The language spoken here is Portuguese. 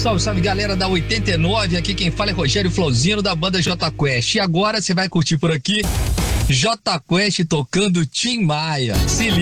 Salve, salve galera da 89, aqui quem fala é Rogério Flauzino da banda J Quest. E agora você vai curtir por aqui J Quest tocando Tim Maia. Se liga.